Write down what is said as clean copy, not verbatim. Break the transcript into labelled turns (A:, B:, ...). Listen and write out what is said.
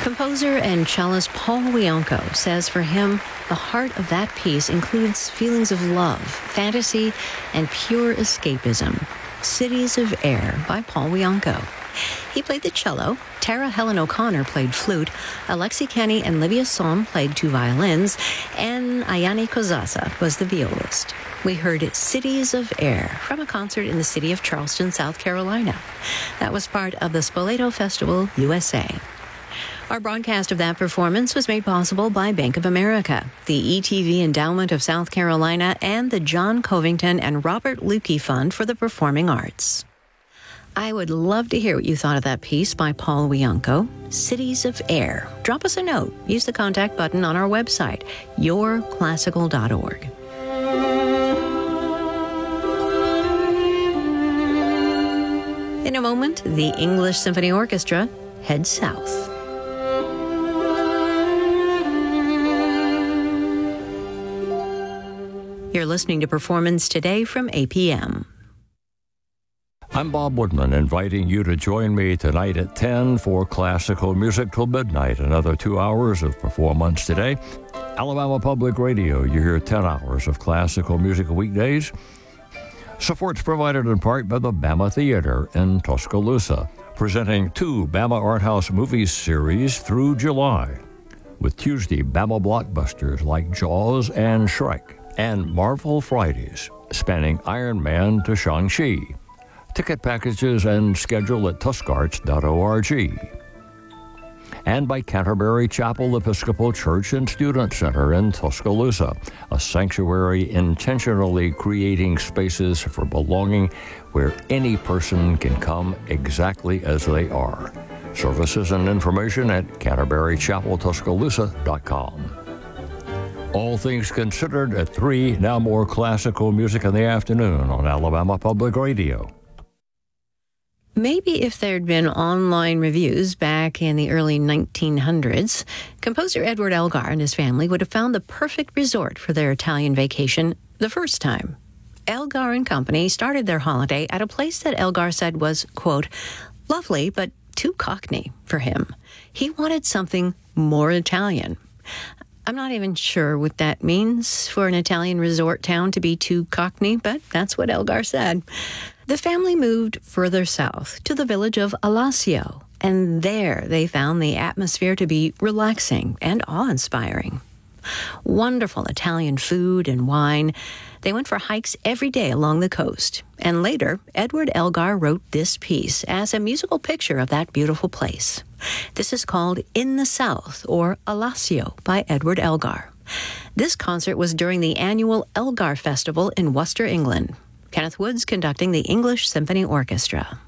A: Composer and cellist Paul Wianco says for him, the heart of that piece includes feelings of love, fantasy, and pure escapism. Cities of Air by Paul Wianco. He played the cello, Tara Helen O'Connor played flute, Alexi Kenny and Livia Som played two violins, and Ayani Kozasa was the violist. We heard Cities of Air from a concert in the city of Charleston, South Carolina. That was part of the Spoleto Festival, USA. Our broadcast of that performance was made possible by Bank of America, the ETV Endowment of South Carolina, and the John Covington and Robert Lukey Fund for the Performing Arts. I would love to hear what you thought of that piece by Paul Wianco, Cities of Air. Drop us a note. Use the contact button on our website, yourclassical.org. In a moment, the English Symphony Orchestra heads south. You're listening to Performance Today from APM.
B: I'm Bob Woodman, inviting you to join me tonight at 10 for classical music till midnight. Another 2 hours of Performance Today. Alabama Public Radio, you hear 10 hours of classical music weekdays. Support's provided in part by the Bama Theater in Tuscaloosa, presenting two Bama Art House movies series through July, with Tuesday Bama blockbusters like Jaws and Shrek, and Marvel Fridays, spanning Iron Man to Shang-Chi. Ticket packages and schedule at tuscarts.org. And by Canterbury Chapel Episcopal Church and Student Center in Tuscaloosa, a sanctuary intentionally creating spaces for belonging where any person can come exactly as they are. Services and information at canterburychapeltuscaloosa.com. All things considered at 3, now more classical music in the afternoon on Alabama Public Radio.
A: Maybe if there'd been online reviews back in the early 1900s, composer Edward Elgar and his family would have found the perfect resort for their Italian vacation the first time. Elgar and Company started their holiday at a place that Elgar said was, quote, lovely but too Cockney for him. He wanted something more Italian. I'm not even sure what that means for an Italian resort town to be too Cockney, but that's what Elgar said. The family moved further south to the village of Alassio, and there they found the atmosphere to be relaxing and awe-inspiring. Wonderful Italian food and wine. They went for hikes every day along the coast, and later Edward Elgar wrote this piece as a musical picture of that beautiful place. This is called In the South, or Alassio, by Edward Elgar. This concert was during the annual Elgar Festival in Worcester, England. Kenneth Woods conducting the English Symphony Orchestra.